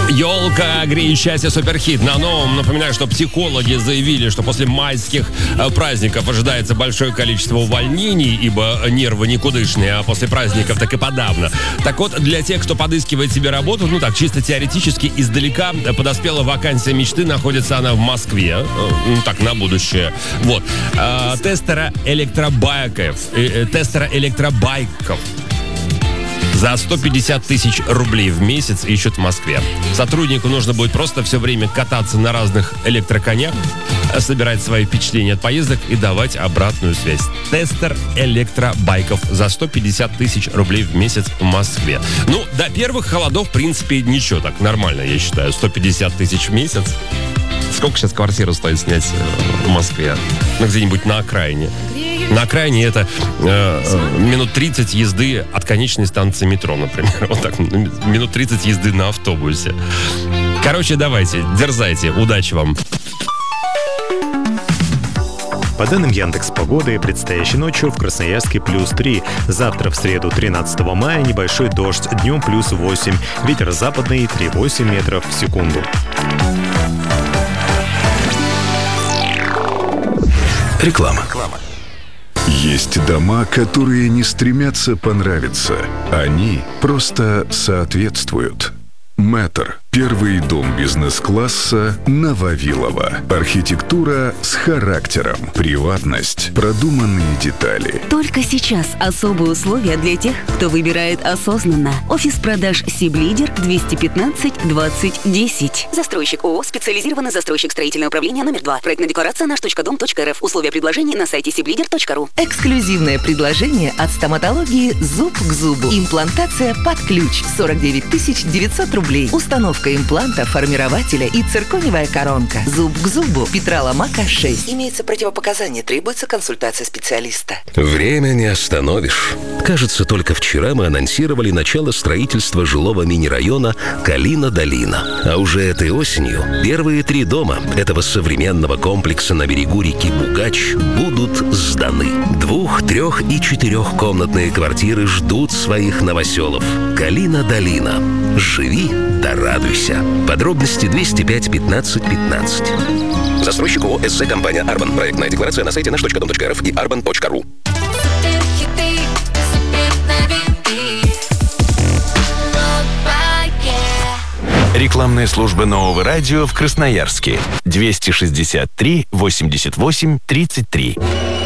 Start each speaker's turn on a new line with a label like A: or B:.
A: Елка, грей счастье, суперхит. На новом, напоминаю, что психологи заявили, что после майских праздников ожидается большое количество увольнений, ибо нервы никудышные, а после праздников так и подавно. Так вот, для тех, кто подыскивает себе работу, чисто теоретически издалека подоспела вакансия мечты, находится она в Москве, на будущее. Вот. Тестера электробайков за 150 тысяч рублей в месяц ищут в Москве. Сотруднику нужно будет просто все время кататься на разных электроконях, собирать свои впечатления от поездок и давать обратную связь. Тестер электробайков за 150 тысяч рублей в месяц в Москве. До первых холодов, в принципе, ничего, так нормально, я считаю. 150 тысяч в месяц. Сколько сейчас квартиру стоит снять в Москве? Где-нибудь на окраине. На окраине это минут 30 езды от конечной станции метро, например. Вот так, минут 30 езды на автобусе. Короче, давайте, дерзайте. Удачи вам.
B: По данным Яндекс.Погоды, предстоящей ночью в Красноярске +3. Завтра, в среду, 13 мая, небольшой дождь. Днем +8. Ветер западный 3,8 метров в секунду.
C: Реклама. Есть дома, которые не стремятся понравиться. Они просто соответствуют. Мэтр. Первый дом бизнес-класса на Вавилова. Архитектура с характером. Приватность. Продуманные детали.
D: Только сейчас особые условия для тех, кто выбирает осознанно. Офис продаж Сиблидер 215 20 10. Застройщик ООО «Специализированный застройщик строительное управление номер 2». Проектная декларация наш.дом.рф. Условия предложений на сайте siblider.ru.
E: Эксклюзивное предложение от стоматологии «Зуб к зубу». Имплантация под ключ. 49 900 рублей. Установка импланта, формирователя и циркониевая коронка. Зуб к зубу. Петра Ломака, 6. Имеется противопоказание. Требуется консультация специалиста.
F: Время не остановишь. Кажется, только вчера мы анонсировали начало строительства жилого мини-района Калина-Долина. А уже этой осенью первые 3 дома этого современного комплекса на берегу реки Бугач будут сданы. 2-, 3- и 4-комнатные квартиры ждут своих новоселов. Калина-Долина. Живи да радуйся. Подробности 205 15 15. Застройщик ООО «СЗ Компания Арбан». Проектная декларация на сайте наш.дом.рф и arban.ru.
G: Рекламная служба нового радио в Красноярске. 263 88 33.